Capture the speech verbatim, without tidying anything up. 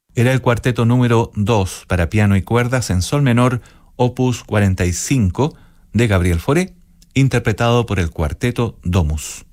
Era el cuarteto número dos para piano y cuerdas en sol menor, opus cuarenta y cinco, de Gabriel Fauré, interpretado por el cuarteto Domus.